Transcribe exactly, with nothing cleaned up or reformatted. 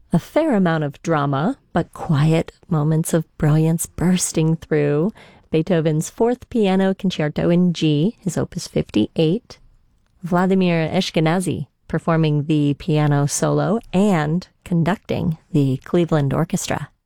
A fair amount of drama, but quiet moments of brilliance bursting through. Beethoven's Fourth Piano Concerto in G, his Opus fifty-eight. Vladimir Ashkenazy performing the piano solo and conducting the Cleveland Orchestra.